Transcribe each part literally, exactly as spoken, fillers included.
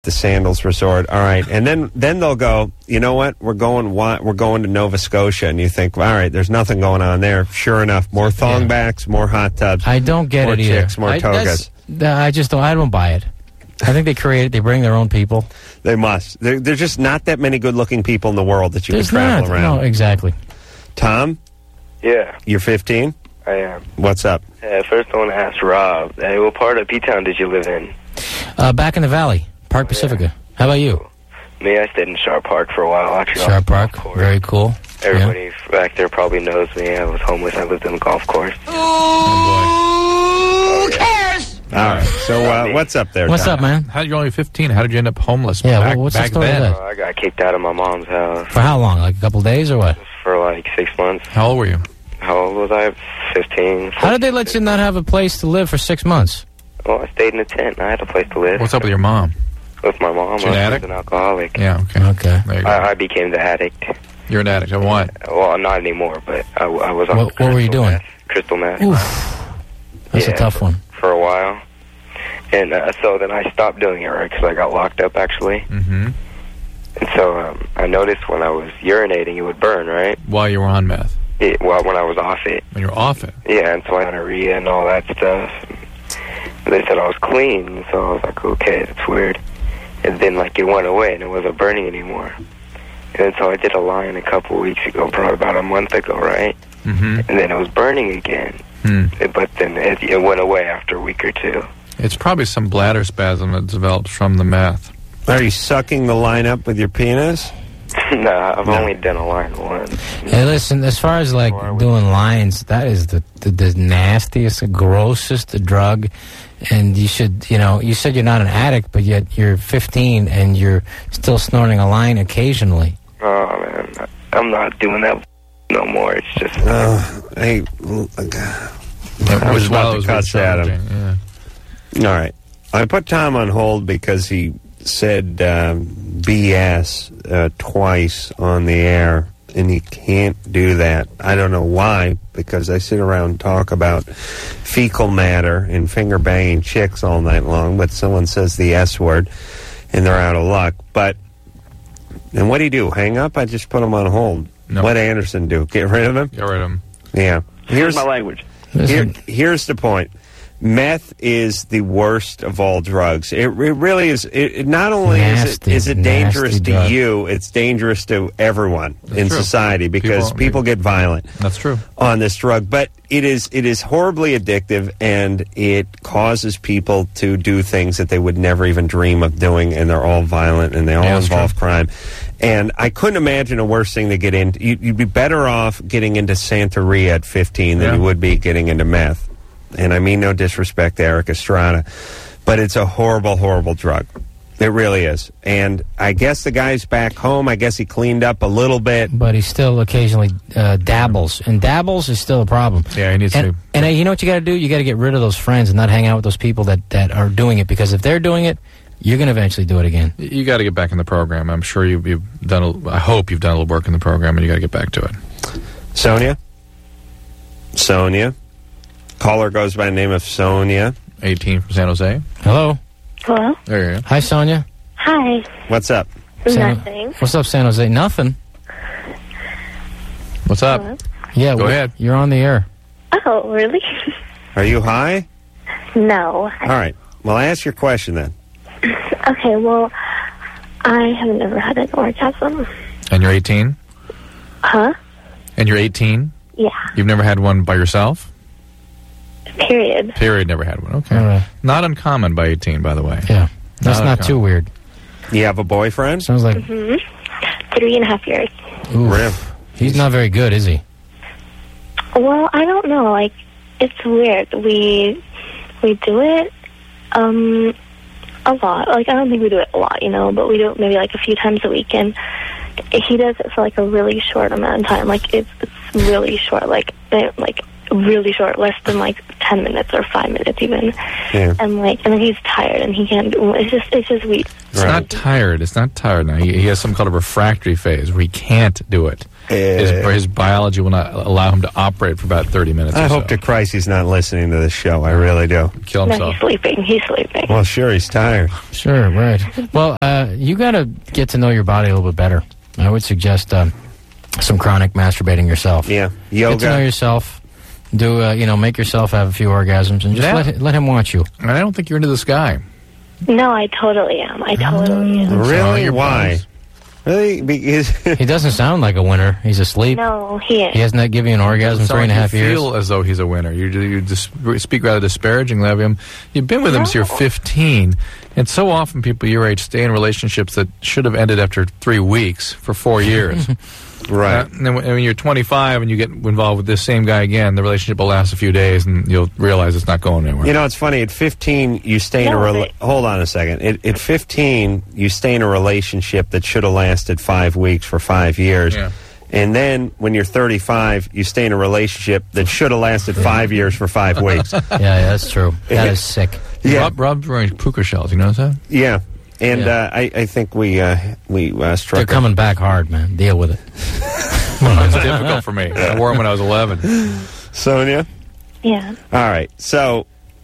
the Sandals Resort. All right, and then then they'll go, you know what? We're going we're going to Nova Scotia, and you think, all right, there's nothing going on there. Sure enough, more thongbacks, more hot tubs. I don't get more it either. chicks, more I, togas. I just don't. I don't buy it. I think they create it. They bring their own people. They must. There, there's just not that many good-looking people in the world that you There's can travel not. around. No, exactly. Tom? Yeah. You're fifteen? I am. What's up? Uh, first, I want to ask Rob, uh, what part of P-Town did you live in? Uh, back in the valley, Park Pacifica. Yeah. How about you? Me, I stayed in Sharp Park for a while, actually. Sharp Park, very cool. Everybody yeah. back there probably knows me. I was homeless. I lived in the golf course. Oh, boy. Who cares? All right. So, uh, what's up there, What's Tom? up, man? How, you're only fifteen. How did you end up homeless? Yeah, back, well, what's the back story of then? that? Uh, I got kicked out of my mom's house For how long? Like a couple days or what? for like six months. How old were you? How old was I? fifteen. How did they let you not have a place to live for six months? Well, I stayed in a tent. I had a place to live. What's up with your mom? With my mom. She an I was addict? an alcoholic. Yeah, okay. Okay. There you go. I, I became the addict. You're an addict. Of what? Well, not anymore, but I, I was on What, what were you crystal doing? meth. Crystal meth. Oof. That's Yeah, a tough one. For a while. And uh, so then I stopped doing it, right, because I got locked up, actually. Mm-hmm. And so um, I noticed when I was urinating, it would burn, right? While you were on meth? It, well, when I was off it. When you were off it? Yeah, and so I had diarrhea and all that stuff. And they said I was clean, so I was like, okay, that's weird. And then, like, it went away, and it wasn't burning anymore. And then so I did a line a couple weeks ago, probably about a month ago, right? Mm-hmm. And then it was burning again. Hmm. But then it, it went away after a week or two. It's probably some bladder spasm that develops from the meth. Are you sucking the line up with your penis? Nah, I've No. only done a line once. Hey, listen, as far as, like, doing lines, that is the, the, the nastiest, the grossest drug. And you should, you know, you said you're not an addict, but yet you're fifteen and you're still snorting a line occasionally. Oh, man. I'm not doing that no more. It's just... Uh, hey, I was about to cuss at him. Yeah. All right. I put Tom on hold because he said um, B S uh, twice on the air, and he can't do that. I don't know why, because I sit around and talk about fecal matter and finger banging chicks all night long, but someone says the S word, and they're out of luck. But, and what do you do? Hang up? I just put him on hold. No. What Anderson do? Get rid of him? Get rid of him. Yeah. Here's my language. Here, here's the point. Meth is the worst of all drugs. It, it really is. It, it not only Nasty, is it, is it dangerous nasty to drug. you, it's dangerous to everyone in true. society because People- people, get violent That's true. on this drug. But it is it is horribly addictive, and it causes people to do things that they would never even dream of doing, and they're all violent, and they all Yeah, that's involve true. crime. And I couldn't imagine a worse thing to get into. You'd, you'd be better off getting into Santeria at fifteen than Yeah. you would be getting into meth. And I mean no disrespect to Eric Estrada, but it's a horrible, horrible drug. It really is. And I guess the guy's back home. I guess he cleaned up a little bit. But he still occasionally uh, dabbles. And dabbles is still a problem. Yeah, he needs And, to. and uh, you know what you got to do? You got to get rid of those friends and not hang out with those people that, that are doing it. Because if they're doing it, you're going to eventually do it again. You got to get back in the program. I'm sure you've, you've done. A, I hope you've done a little work in the program, and you got to get back to it. Sonia? Sonia? Caller goes by the name of Sonia. eighteen from San Jose. Hello? Hello? There you go. Hi, Sonia. Hi. What's up? San- Nothing. What's up, San Jose? Nothing. What's up? Hello? Yeah, Go we- ahead. You're on the air. Oh, really? Are you high? No. All right. Well, ask your question then. Okay, well, I have never had an orgasm. And you're eighteen? Huh? And you're eighteen? Yeah. You've never had one by yourself? Period. Period, never had one. Okay. All right. Not uncommon by eighteen, by the way. Yeah. That's Not not uncommon. too weird. You have a boyfriend? Sounds like... hmm Three and a half years. Oof. Rip. He's not very good, is he? Well, I don't know. Like, it's weird. We we do it um a lot. Like, I don't think we do it a lot, you know, but we do it maybe like a few times a week. And he does it for like a really short amount of time. Like, it's, it's really short. Like, eh, like really short, less than like ten minutes or five minutes even. Yeah. And like, and then he's tired and he can't. do It's just, it's just weird. It's Right. not tired. It's not tired now. He, he has something called a refractory phase where he can't do it. his, his biology will not allow him to operate for about thirty minutes. I or hope so. to Christ he's not listening to this show. I really do. Kill No, himself. he's sleeping. He's sleeping. Well, sure, he's tired. Sure, right. Well, uh, you got to get to know your body a little bit better. I would suggest um, some chronic masturbating yourself. Yeah, Get to know yoga. yourself. Do uh, you know? Make yourself have a few orgasms and just Yeah. let let him watch you. And I don't think you're into this guy. No, I totally am. I totally am. All Really? your Why? problems. Really? Because He doesn't sound like a winner. He's asleep. No, he ain't. He hasn't given you an orgasm in Sound three and a like half you years. feel as though he's a winner. You you dis- speak rather disparagingly of him. You've been with him since you're No. fifteen, and so often people your age stay in relationships that should have ended after three weeks for four years. right. Uh, and then when, when you're twenty-five and you get involved with this same guy again, the relationship will last a few days, and you'll realize it's not going anywhere. You know, it's funny. At fifteen, you stay in a No, rela- but- hold on a second. At, at fifteen, you stay in a relationship that should have lasted five weeks for five years. Yeah. And then when you're thirty-five, you stay in a relationship that should have lasted five years for five weeks. Yeah, yeah, that's true. That is sick. Yeah. Rob, Rob's wearing puka shells. You notice that? Yeah. And Yeah. uh, I, I think we uh, we uh, struck. They're coming back hard, man. Deal with it. It's difficult for me. I wore them when I was eleven. Sonia? Yeah. All right. So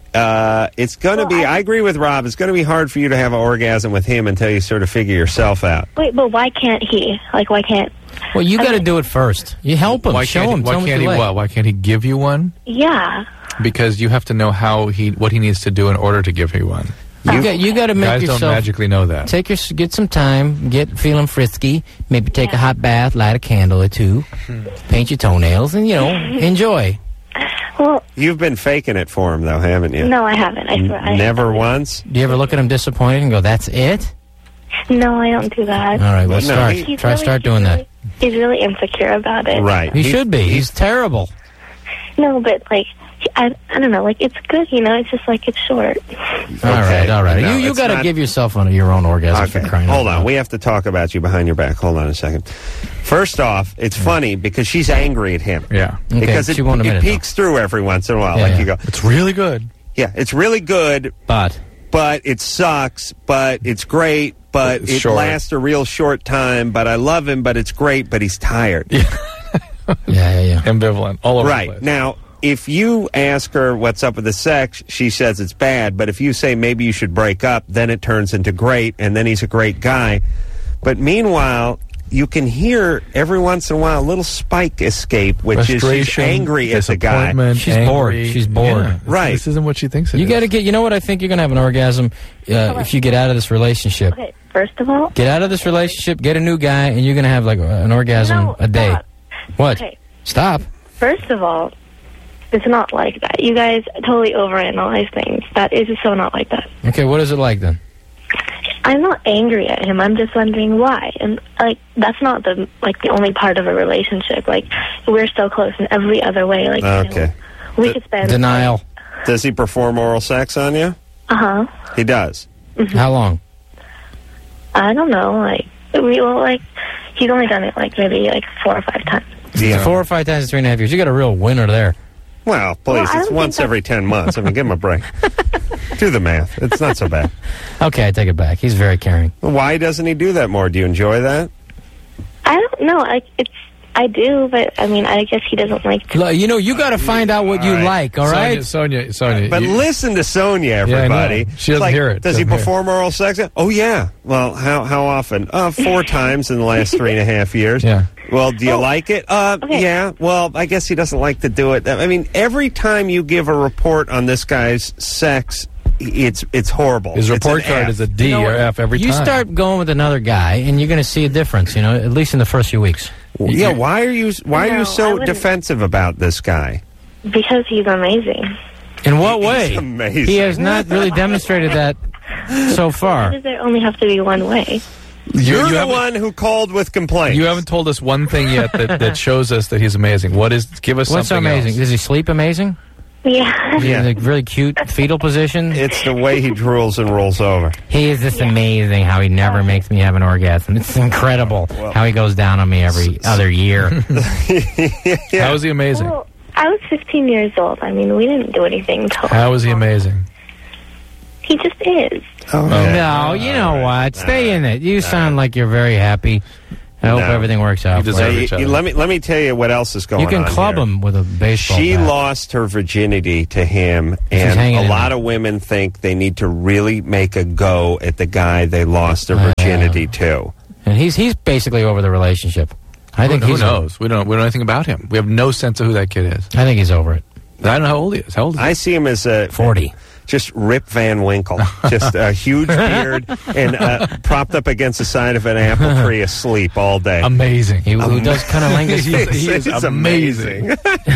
uh, it's going to Well, be, I- I agree with Rob, it's going to be hard for you to have an orgasm with him until you sort of figure yourself out. Wait, but why can't he? Like, why can't? Well, you I got to mean- do it first. You help him. Why Show can't him. he, why tell him can't what he you like. what? Why can't he give you one? Yeah. Because you have to know how he what he needs to do in order to give you one. You got you got to make Guys yourself don't magically know that. take your get some time, get feeling frisky, maybe take a hot bath, light a candle or two, paint your toenails, and you know enjoy. Well, You've been faking it for him, though, haven't you? no, I haven't. I swear. I Never haven't. once? Do you ever look at him disappointed and go, "That's it"? No, I don't do that. All right, let's No, start. he- He's Try really- start he's doing that. really- He's really insecure about it. Right. He should be. He's terrible. No, but like, I, I don't know. Like, it's good, you know. It's just like it's short. All right, all right. No, you you it's got to not- give yourself on your own orgasm Okay, for crying hold out on. loud. We have to talk about you behind your back. Hold on a second. First off, it's funny because she's angry at him. Yeah. Okay, Because it, she won't it admit it, peeks through every once in a while. Yeah, like yeah. you go, It's really good. yeah, it's really good, But but it sucks, but it's great, but It's it short. lasts a real short time, but I love him, but it's great, but he's tired. yeah, yeah, yeah. Ambivalent. All over the Right. place. Now, if you ask her what's up with the sex, she says it's bad. But if you say maybe you should break up, then it turns into great, and then he's a great guy. But meanwhile, you can hear every once in a while a little spike escape, which is she's Frustration, angry at the guy. disappointment, She's angry. bored. She's bored. Yeah. Right. This isn't what she thinks it You is. got to get. You know what? I think you're gonna have an orgasm uh, if you get out of this relationship. Okay, first of all, Get out of this relationship. Get a new guy, and you're gonna have like an orgasm No, a day. stop. What? Okay. Stop. first of all, it's not like that. You guys totally overanalyze things. That is so not like that. Okay. What is it like then? I'm not angry at him. I'm just wondering why. And like that's not the like the only part of a relationship. Like we're so close in every other way. Like you know, Okay. we could spend Denial. Does he perform oral sex on you? Uh huh. He does. How long? I don't know. Like we will like he's only done it like maybe like four or five times. Yeah. Four or five times in three and a half years. You got a real winner there. Well, please, Well, I it's don't think once that- every ten months. I mean, give him a break. Do the math. It's not so bad. Okay, I take it back. He's very caring. Why doesn't he do that more? Do you enjoy that? I don't know. Like it's I do, but I mean I guess he doesn't like to. Look, you know, you got to find out what you All right. like. All right. Sonia, Sonia, Sonia. But you- listen to Sonia, I know. everybody. She doesn't Like, hear it. Does he Doesn't hear it. perform oral sex? Oh, yeah. Well, how how often? Uh, four times in the last three and a half years. Yeah. Well, do you Oh, like it? Uh, okay. yeah. Well, I guess he doesn't like to do it. I mean, every time you give a report on this guy's sex, it's it's horrible. His It's report an card F. is a D You know or what? F every you time. start going with another guy, and you're going to see a difference. You know, at least in the first few weeks. Yeah. Why are you Why are No, you I so wouldn't. defensive about this guy? Because he's amazing. In what way? amazing. He has not really demonstrated that so Why far. does there only have to be one way? You're you the haven't- one who called with complaints. You haven't told us one thing yet that, that shows us that he's amazing. What is? Give us What's so something amazing? else. Does he sleep amazing? Yeah. Yeah. Like really cute fetal position. It's the way he drools and rolls over. He is just amazing how he never makes me have an orgasm. It's incredible how he goes down on me every other year. How is he amazing? Well, I was fifteen years old. I mean, we didn't do anything until. How is he amazing? He just is. Oh, No, you know what? Stay in it. You sound like you're very happy. I hope No. everything works out. You for deserve you. You- each other. you- let me let me tell you what else is going You on. can club here. him with a baseball She bat. lost her virginity to him, and hanging a in lot there. of women think they need to really make a go at the guy they lost their Uh, virginity to. And he's he's basically over the relationship. I think who, who he's knows? We don't. We don't know anything about him. We have no sense of who that kid is. I think he's over it. I don't know how old he is. How old is he? I see him as a Forty. just Rip Van Winkle, just a huge beard and uh, propped up against the side of an apple tree, asleep all day. Amazing. He who does cunnilingus. He is It's amazing.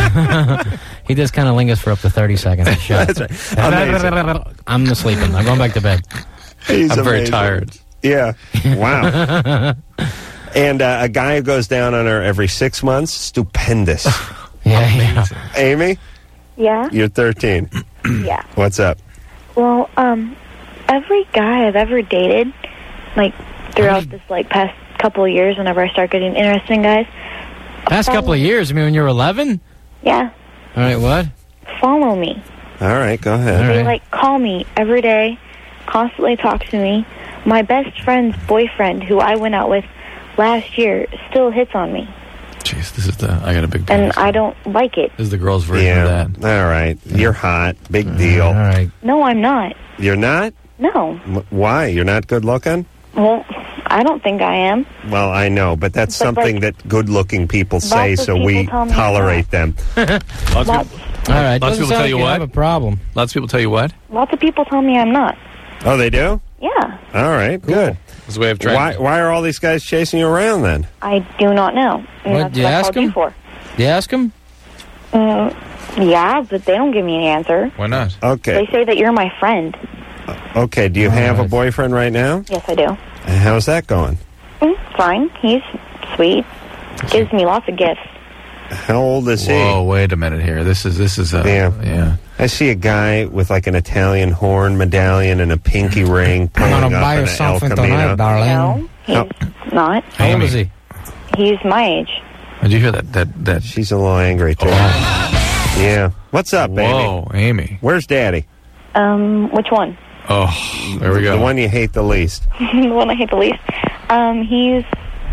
He does cunnilingus for up to thirty seconds a shot. That's right. Amazing. I'm sleeping. I'm going back to bed. He's I'm very amazing. tired. Yeah. Wow. And uh, a guy who goes down on her every six months, stupendous. Yeah, yeah. Amy, Yeah, you're thirteen. yeah. What's up? Well, um, every guy I've ever dated, like throughout this like past couple of years, whenever I start getting interested in guys, Past couple of years. I mean, when you were eleven. yeah, All right, what? follow me. All right, go ahead. All They right. like call me every day, constantly talk to me. My best friend's boyfriend, who I went out with last year, still hits on me, Jeez, this is the. I got a big. and penis. I don't like it. This is the girl's version Yeah. of that. All right. You're hot. Big All deal. right. No, I'm not. You're not? No. M- Why? You're not good looking? Well, I don't think I am. Well, I know, but that's But, something like, that good-looking people say, lots of so we people tell me tolerate them. Lots of, Lots, people, All right. Lots of Doesn't people sound tell you like what? have a problem. lots of people tell you what? lots of people tell me I'm not. Oh, they do? Yeah, All right, good. This is a way of trying. Why? Why are all these guys chasing you around then? I do not know. And What, that's did you what I ask called you him? for. You ask him? Mm, yeah, but they don't give me an answer. Why not? Okay, They say that you're my friend. okay. Do you All have a right. boyfriend right now? Yes, I do. How's that going? Mm, fine. He's sweet. Gives me lots of gifts. How old is Whoa, wait a minute here. This is this is a Yeah. yeah. he? I see a guy with like an Italian horn medallion and a pinky ring I'm pulling gonna up buy in you an El something Camino. tonight, darling. No, he's Oh. not. How old Amy. is he? He's my age. Did you hear that? That that. She's a little angry too. Yeah. What's up, baby? Whoa, Amy. Where's Daddy? Um, which one? Oh, there we go. The one you hate the least. The one I hate the least. Um, he's.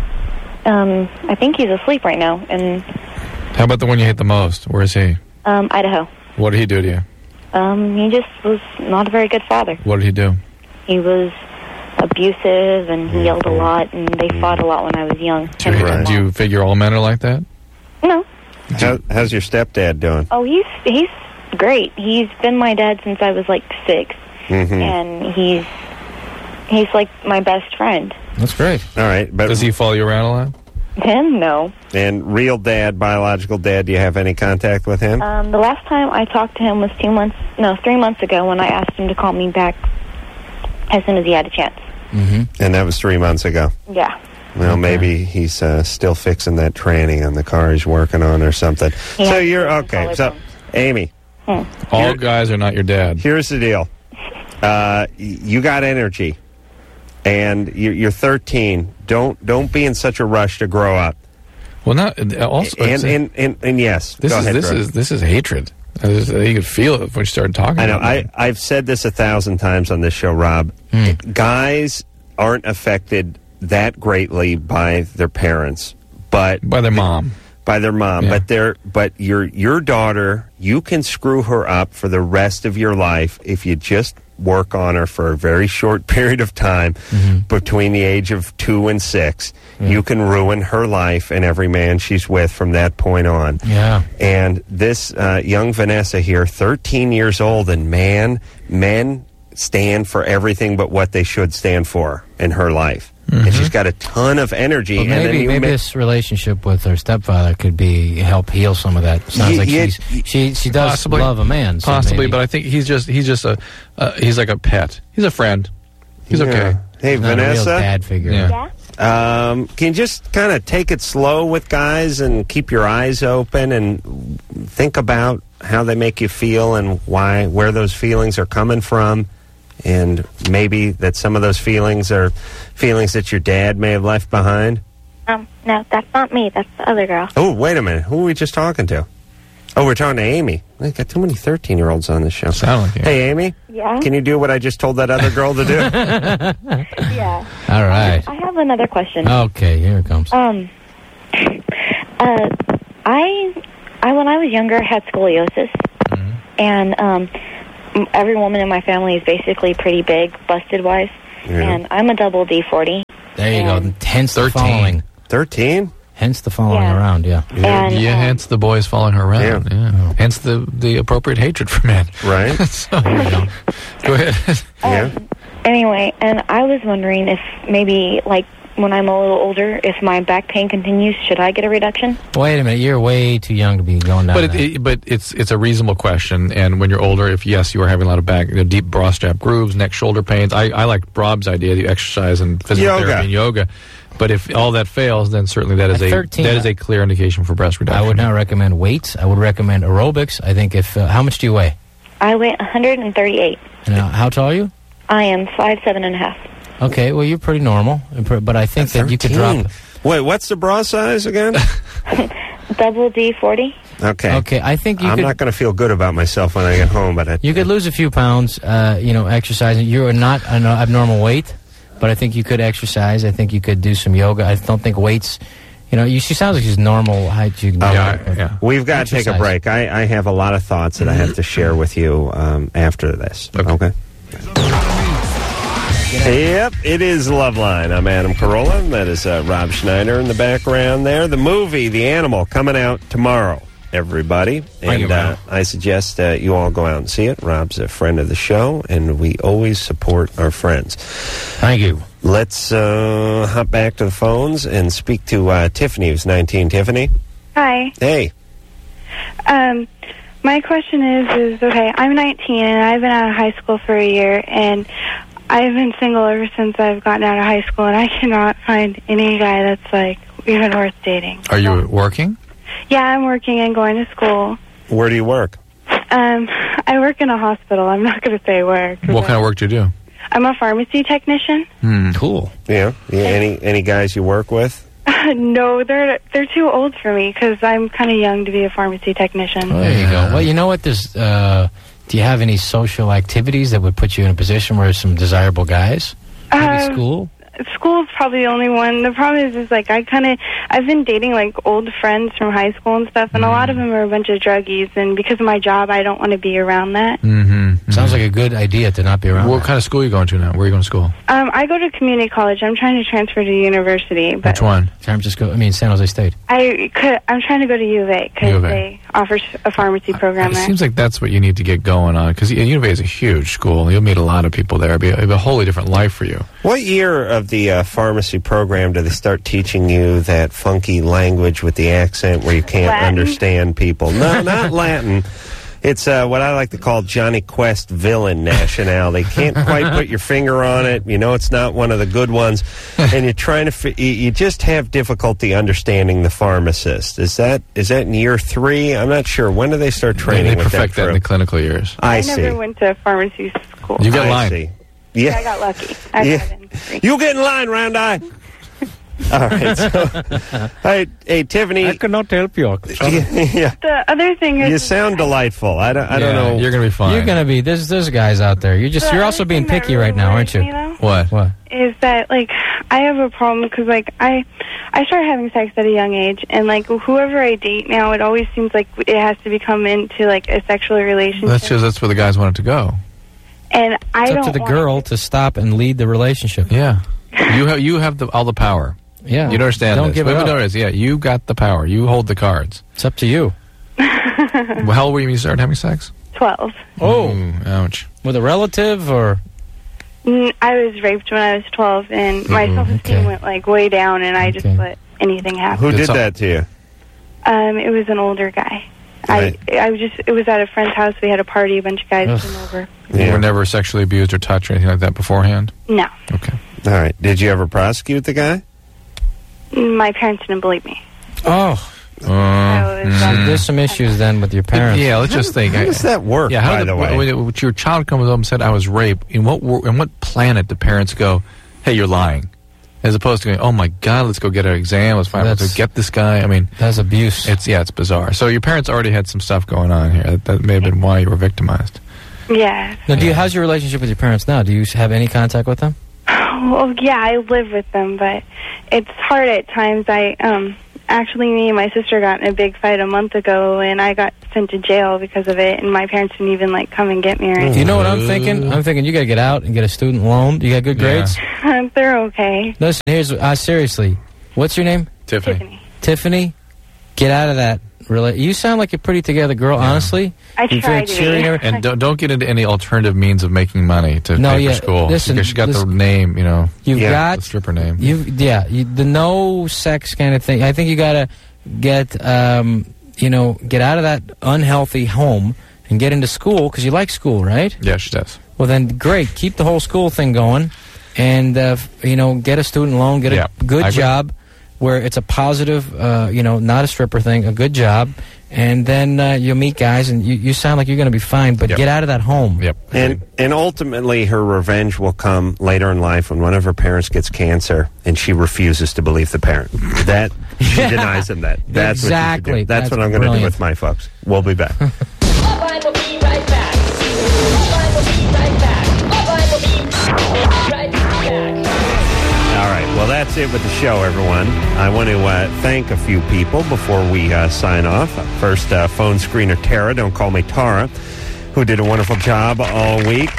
Um, I think he's asleep right now in How about the one you hate the most? Where is he? um, Idaho. What did he do to you? Um, he just was not a very good father. What did he do? He was abusive and he yelled a lot, and they fought a lot when I was young. Do you, Right. do you figure all men are like that? No. How, how's your stepdad doing? Oh, he's he's great. He's been my dad since I was like six, Mm-hmm. and he's he's like my best friend. That's great. All right, but Does he follow you around a lot? Him, no. and real dad, biological dad, do you have any contact with him? Um, the last time I talked to him was two months, no, three months ago when I asked him to call me back as soon as he had a chance. Mm-hmm. And that was three months ago. Yeah. Well, Okay. maybe he's uh, still fixing that tranny on the car he's working on or something. He so has you're broken okay. So, collarbone. Amy, Hmm. All You're- guys are not your dad. here's the deal. Uh, y- you got energy, and you're, you're thirteen. Don't don't be in such a rush to grow up. Well, not also. And it's- and, and, and yes, this go is ahead, this Greg. is this is hatred. I just- You could feel it when you started talking. I know. about I, it. I've said this a thousand times on this show, Rob. Guys aren't affected that greatly by their parents, but by their mom. by their mom. Yeah. But their but your your daughter, you can screw her up for the rest of your life if you just work on her for a very short period of time between the age of two and six. You can ruin her life and every man she's with from that point on. Yeah. And this uh, young Vanessa here, thirteen years old, and man, men stand for everything but what they should stand for in her life. And she's got a ton of energy. But and then maybe you maybe ma- this relationship with her stepfather could be help heal some of that. Sounds Ye- like ye- she's, she she does Possibly. love a man. So Possibly, maybe. but I think he's just he's just a uh, he's like a pet. He's a friend. He's okay. Yeah. Hey, He's not a real Vanessa. dad figure. Yeah. Yeah? Um, can you just kind of take it slow with guys and keep your eyes open and think about how they make you feel and why, where those feelings are coming from, and maybe that some of those feelings are feelings that your dad may have left behind? Um, no, that's not me. That's the other girl. Oh, wait a minute. Who are we just talking to? Oh, we're talking to Amy. I got too many thirteen-year-olds on this show. Sound like it. Hey, Amy? Yeah? Can you do what I just told that other girl to do? Yeah. All right. I have another question. Okay, here it comes. Um, uh, I, I when I was younger, had scoliosis, Mm-hmm. and um, m- every woman in my family is basically pretty big, busted-wise, Yeah. and I'm a double D forty. There you and- go. Hence the thirteen. following. thirteen? Hence the following Yeah. around, yeah. And, yeah, um, hence the boys following her around. Yeah. Yeah. Hence the, the appropriate hatred for men. Right? So, go ahead. Yeah. Um, anyway, and I was wondering if maybe, like, when I'm a little older, if my back pain continues, should I get a reduction? Wait a minute. You're way too young to be going down But it, that. it, but it's it's a reasonable question, and when you're older, if yes, you are having a lot of back, you know, deep bra strap grooves, neck, shoulder pains. I, I like Rob's idea, the exercise and physical Yoga. therapy and yoga. But if all that fails, then certainly that is At a thirteen, that is a clear indication for breast reduction. I would not recommend weights. I would recommend aerobics. I think if... Uh, how much do you weigh? I weigh one hundred thirty-eight. And uh, how tall are you? I am five seven and a half. Okay, well, you're pretty normal. But I think that you could drop... Wait, what's the bra size again? Double D forty. Okay. Okay, I think you I'm could... not going to feel good about myself when I get home, but I, You could lose a few pounds, uh, you know, exercising. You're not an abnormal weight, but I think you could exercise. I think you could do some yoga. I don't think weights, you know, you, she sounds like she's normal height. You can do Yeah, it, but- yeah. we've got to take a Exercise. break. I, I have a lot of thoughts that I have to share with you um, after this. Okay. Okay. Yep, it is Loveline. I'm Adam Carolla. That is uh, Rob Schneider in the background there. The movie, The Animal, coming out tomorrow, everybody. Thank you, And uh, Rob. I suggest uh, you all go out and see it. Rob's a friend of the show, and we always support our friends. Thank you. Let's uh, hop back to the phones and speak to uh, Tiffany, who's nineteen. Tiffany? Hi. Hey. Um, my question is, is okay, I'm nineteen and I've been out of high school for a year, and I've been single ever since I've gotten out of high school, and I cannot find any guy that's, like, even worth dating. Are you working? Yeah, I'm working and going to school. Where do you work? Um, I work in a hospital. I'm not going to say where. 'cause What kind of work do you do? I'm a pharmacy technician. Hmm. Cool. Yeah. yeah. Any any guys you work with? No, they're they're too old for me because I'm kind of young to be a pharmacy technician. Well, there you go. Well, you know what? There's. Uh, do you have any social activities that would put you in a position where there's some desirable guys? Maybe Um, school. School's probably the only one. The problem is, is like I kind of, I've been dating like old friends from high school and stuff, and a lot of them are a bunch of druggies. And because of my job, I don't want to be around that. Mm-hmm. Sounds like a good idea to not be around. What that. kind of school are you going to now? Where are you going to school? Um, I go to community college. I'm trying to transfer to university, but Which one? San Francisco. I mean, San Jose State. I could, I'm trying to go to U of A U of because A. they offer s- a pharmacy program It there. seems like that's what you need to get going on, because U of A is a huge school. You'll meet a lot of people there. It'll be, it'll be a wholly different life for you. What year of the uh, pharmacy program do they start teaching you that funky language with the accent where you can't Latin? understand people? No, not Latin. It's uh, what I like to call Johnny Quest villain nationality. Can't quite put your finger on it. You know it's not one of the good ones. And you're trying to, fi- you, you just have difficulty understanding the pharmacist. Is that is that in year three? I'm not sure. When do they start training They with perfect that in that? the clinical years. I, I see. never went to pharmacy school. You got I line. see. Yeah, Yeah. I got lucky. I Yeah. got in three. You get in line, round eye. All right. So, hey, hey, Tiffany. cannot help you. yeah, The other thing is, you sound delightful. I don't. I don't Yeah, know. You're going to be fine. You're gonna be. There's there's guys out there. You're just. the You're other also being thing that picky really right now, aren't worries you? me, though, What? What? is that like I have a problem because like I I started having sex at a young age, and like whoever I date now, it always seems like it has to become into like a sexual relationship. That's just that's where the guys want it to go. and I It's don't up to the want girl it. to stop and lead the relationship. Yeah. You have you have the, all the power. Yeah. You don't understand Don't this. give Wait, it wait, up. no, it is. Yeah, you got the power. You hold the cards. It's up to you. Well, how old were you when you started having sex? twelve. Oh, Mm, ouch. with a relative or? Mm, I was raped when I was twelve, and my Mhm, self-esteem okay. went like way down, and I just Okay. let anything happen. Who Did did some- that to you? Um, it was an older guy. Right. I I was just it was at a friend's house. We had a party. A bunch of guys Ugh. came over. You Yeah. were never sexually abused or touched or anything like that beforehand? No, Okay. All right. Did you ever prosecute the guy? my parents didn't believe me. Oh, Uh, I was, mm. um, there's some issues then with your parents. Yeah, let's just think. How I- does that work? Yeah, how by did the the, way, when, when your child comes up and said I was raped, in what wor- in what planet do parents go, hey, you're lying? As opposed to going, oh my God, let's go get an exam. Let's find out, let's get this guy. I mean, that's abuse. It's yeah, it's bizarre. So your parents already had some stuff going on here. That, that may have been why you were victimized. Yeah. Now, do you? How's your relationship with your parents now? Do you have any contact with them? Well, yeah, I live with them, but it's hard at times. I um actually, me and my sister got in a big fight a month ago, and I got sent to jail because of it. And my parents didn't even like come and get me. Or Do you know what I'm thinking? I'm thinking you got to get out and get a student loan. You got good grades? Yeah. They're okay. Listen, here's uh, seriously. What's your name? Tiffany. Tiffany. Tiffany. Get out of that. Really, you sound like a pretty together girl. Yeah. Honestly, I You're try very to cheery be. and, and don't, don't get into any alternative means of making money to no, pay yeah, for school. Listen, because you got listen, the name, you know. You've yeah. got the stripper name. You yeah, you, the no sex kind of thing. I think you got to get um, you know get out of that unhealthy home and get into school because you like school, right? Yeah, she does. Well, then great. Keep the whole school thing going, and uh, you know get a student loan, get yeah, a good job where it's a positive, uh, you know, not a stripper thing, a good job. And then uh, you'll meet guys, and you, you sound like you're going to be fine, but yep. get out of that home. Yep. And and ultimately, her revenge will come later in life when one of her parents gets cancer, and she refuses to believe the parent. That she denies them that. That's exactly. What That's, That's what I'm going to do brilliant. with my folks. We'll be back. Love Line will be right back. Love Line will be right back. Love Line will be right back. All right, well, that's it with the show, everyone. I want to uh, thank a few people before we uh, sign off. First, uh, phone screener Tara, don't call me Tara, who did a wonderful job all week.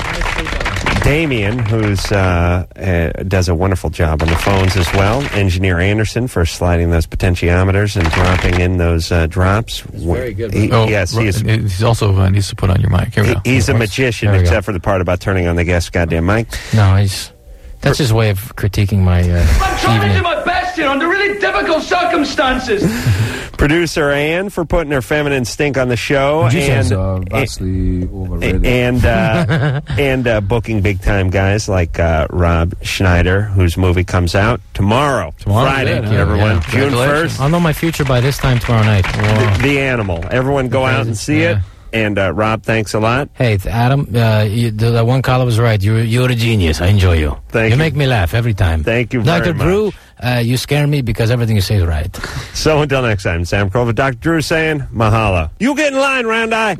Damien, who's uh, uh, does a wonderful job on the phones as well. Engineer Anderson for sliding those potentiometers and dropping in those uh, drops. It's very good. He, Oh, yes, he is. He's also uh, needs to put on your mic. Here we He, go. he's a magician, There we except go. for the part about turning on the guest goddamn mic. No, he's that's his way of critiquing my. Uh, I'm trying evening. to do my best here under really difficult circumstances. Producer Ann for putting her feminine stink on the show. Magicians and, are vastly overrated. And uh, and uh, booking big time guys like uh, Rob Schneider, whose movie comes out tomorrow, Tomorrow, Friday, good, yeah, everyone, yeah. June first. I'll know my future by this time tomorrow night. Whoa. The, the Animal. Everyone, go out and see Yeah. it. And uh, Rob, thanks a lot. Hey, th- Adam, uh, you, the, the one caller was right. You're you're a genius. I enjoy you. Thank you. you. make me laugh every time. Thank you Doctor very much. Drew, uh, you scare me because everything you say is right. So until next time, Sam Kroll, Doctor Drew saying mahalo. You get in line, Round Eye.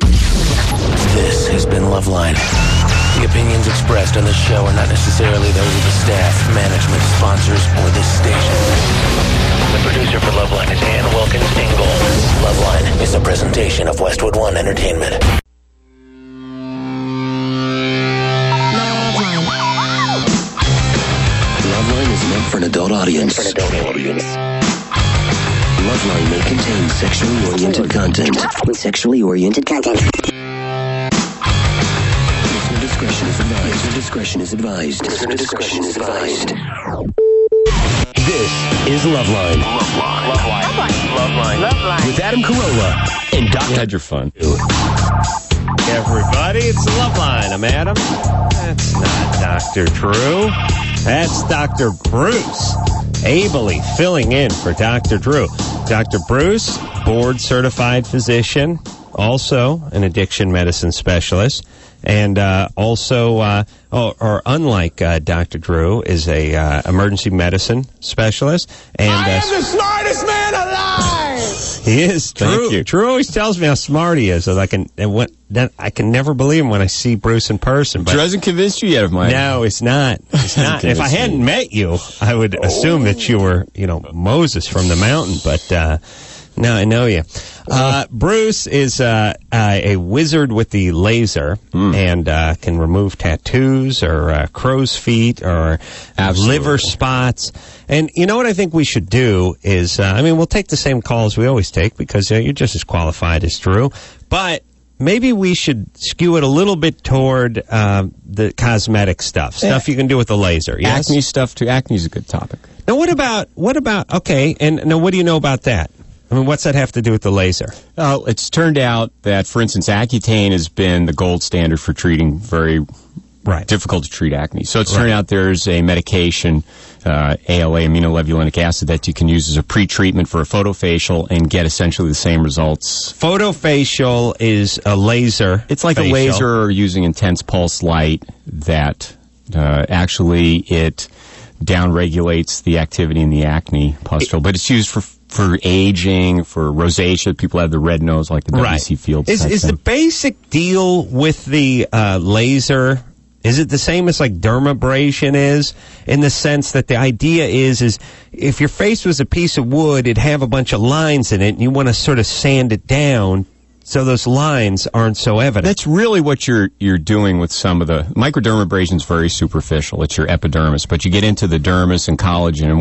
This has been Loveline. The opinions expressed on this show are not necessarily those of the staff, management, sponsors, or this station. The producer for Loveline is Ann Wilkins Ingle. Loveline is a presentation of Westwood One Entertainment. Loveline is meant for an adult audience. For an adult audience. Loveline may contain sexually oriented content. Sexually oriented content. Listener discretion is advised. Listener discretion is advised. Listener discretion is advised. This is Loveline. Loveline. Loveline. Loveline. Loveline. With Adam Carolla and Doctor Had your fun. Everybody, it's the Love Line. I'm Adam. That's not Doctor Drew. That's Doctor Bruce, ably filling in for Doctor Drew. Doctor Bruce, board-certified physician, also an addiction medicine specialist, and uh, also, uh, oh, or unlike uh, Doctor Drew, is a uh, emergency medicine specialist. And I uh, am the smartest man alive. he is. Thank Drew, you. Drew always tells me how smart he is. So I can, and what, that, I can never believe him when I see Bruce in person. But Drew hasn't convinced you yet of my... no, it's not. It's not. If I hadn't met you, I would assume that you were, you know, Moses from the mountain. But uh, no, I know you. Uh, Bruce is uh, uh, a wizard with the laser Mm. and uh, can remove tattoos or uh, crow's feet or Absolutely. liver spots. And you know what I think we should do is, uh, I mean, we'll take the same calls we always take because uh, you're just as qualified as Drew. But maybe we should skew it a little bit toward uh, the cosmetic stuff, stuff you can do with the laser. Yes? Acne stuff, too. Acne's a good topic. Now, what about, what about, okay, and now what do you know about that? I mean, what's that have to do with the laser? Uh, it's turned out that, for instance, Accutane has been the gold standard for treating very Right. difficult to treat acne. So it's Right. turned out there's a medication, uh, A L A, aminolevulinic acid, that you can use as a pre-treatment for a photofacial and get essentially the same results. Photofacial is a laser. It's like facial. a laser using intense pulse light that uh, actually it downregulates the activity in the acne pustule. But it's used for for aging, for rosacea. People have the red nose like the W C Right. Fields. Is, type is thing. the basic deal with the uh, laser, is it the same as like dermabrasion is, in the sense that the idea is, is if your face was a piece of wood, it'd have a bunch of lines in it, and you want to sort of sand it down so those lines aren't so evident? That's really what you're you're doing with some of the microdermabrasion is very superficial. It's your epidermis, but you get into the dermis and collagen, and